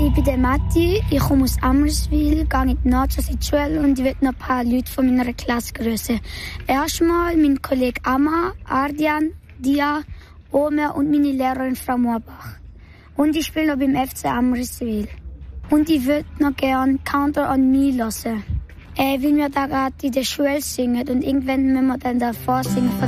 Ich bin der Matti, ich komme aus Ammerswil, gehe in die Nachschule in die Schule und ich will noch ein paar Leute von meiner Klasse grüßen. Erstmal mein Kollege Amma, Ardian, Dia, Omer und meine Lehrerin Frau Moorbach. Und ich spiele noch beim FC Ammerswil. Und ich würde noch gerne Counter on Me hören. Weil wir da gerade in der Schule singen und irgendwann müssen wir dann davor singen.